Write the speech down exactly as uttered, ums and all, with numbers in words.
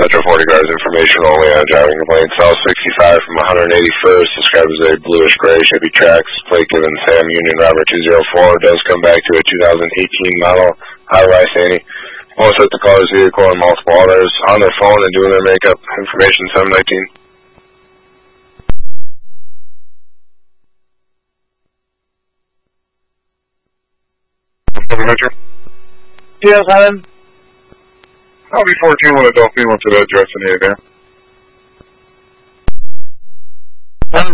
Metro forty guards information only on driving complaint. South sixty-five from one eighty-first, described as a bluish gray Chevy Trax, plate given Sam Union Robert two oh four, does come back to a two thousand eighteen model high-rise Annie. Most at the caller's vehicle and multiple others on their phone and doing their makeup. Information seven nineteen. Metro? Yes, I'm. I'll be fourteen with adult female to the address in here, there.